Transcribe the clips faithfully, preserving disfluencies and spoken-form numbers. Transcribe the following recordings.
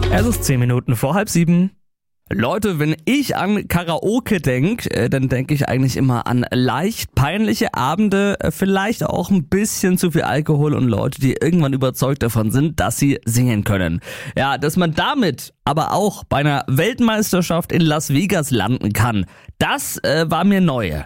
Es ist zehn Minuten vor halb sieben. Leute, wenn ich an Karaoke denke, dann denke ich eigentlich immer an leicht peinliche Abende, vielleicht auch ein bisschen zu viel Alkohol und Leute, die irgendwann überzeugt davon sind, dass sie singen können. Ja, dass man damit aber auch bei einer Weltmeisterschaft in Las Vegas landen kann, das äh, war mir neu.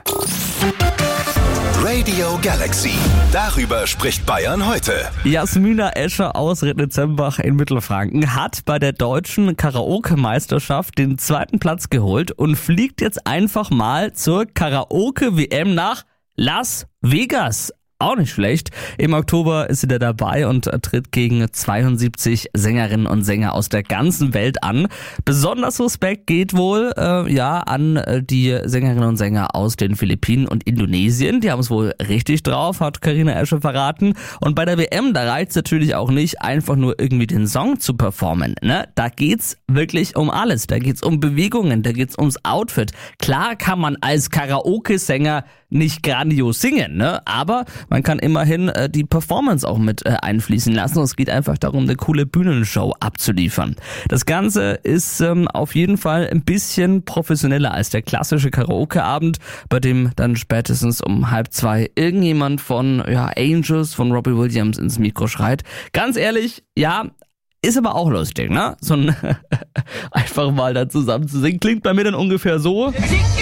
Radio Galaxy. Darüber spricht Bayern heute. Jasmina Escher aus Rednitzembach in Mittelfranken hat bei der deutschen Karaoke-Meisterschaft den zweiten Platz geholt und fliegt jetzt einfach mal zur Karaoke-W M nach Las Vegas. Auch nicht schlecht. Im Oktober ist sie da dabei und tritt gegen zweiundsiebzig Sängerinnen und Sänger aus der ganzen Welt an. Besonders Respekt geht wohl äh, ja an äh, die Sängerinnen und Sänger aus den Philippinen und Indonesien. Die haben es wohl richtig drauf, hat Carina Escher verraten. Und bei der W M, da reicht es natürlich auch nicht, einfach nur irgendwie den Song zu performen. Ne? Da geht's wirklich um alles. Da geht's um Bewegungen, da geht's ums Outfit. Klar kann man als Karaoke-Sänger nicht grandios singen, ne? Aber man kann immerhin äh, die Performance auch mit äh, einfließen lassen. Und es geht einfach darum, eine coole Bühnenshow abzuliefern. Das Ganze ist ähm, auf jeden Fall ein bisschen professioneller als der klassische Karaoke-Abend, bei dem dann spätestens um halb zwei irgendjemand von ja, Angels, von Robbie Williams ins Mikro schreit. Ganz ehrlich, ja, ist aber auch lustig, ne? So ein einfach mal da zusammen zu singen. Klingt bei mir dann ungefähr so.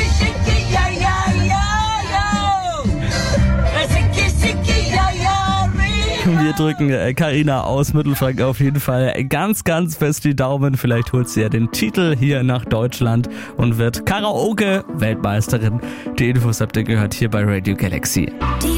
Wir drücken Carina aus Mittelfranken auf jeden Fall ganz, ganz fest die Daumen. Vielleicht holt sie ja den Titel hier nach Deutschland und wird Karaoke-Weltmeisterin. Die Infos habt ihr gehört hier bei Radio Galaxy.